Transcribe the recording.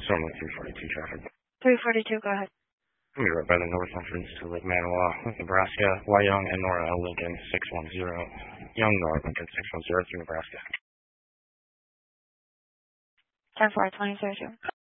Stormwood 342 traffic. 342, go ahead. I'm going to be right by the north entrance to Lake Manawa, Nebraska. Wyong and Nora Lincoln 610. Young Nora Lincoln 610 through Nebraska. 10-4, 2032.